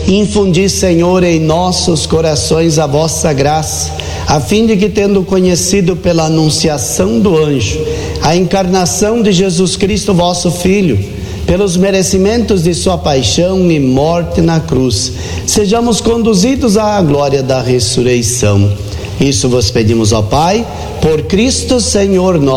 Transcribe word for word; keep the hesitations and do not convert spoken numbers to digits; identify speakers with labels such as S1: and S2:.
S1: Infundi, Senhor, em nossos corações a vossa graça, a fim de que, tendo conhecido pela anunciação do anjo a encarnação de Jesus Cristo, vosso Filho, pelos merecimentos de sua paixão e morte na cruz, sejamos conduzidos à glória da ressurreição. Isso vos pedimos, ó Pai, por Cristo Senhor nosso.